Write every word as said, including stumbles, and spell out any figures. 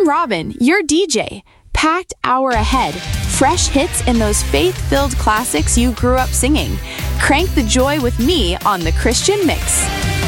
Robin, your D J. Packed hour ahead. Fresh hits and those faith-filled classics you grew up singing. Crank the joy with me on The Christian Mix.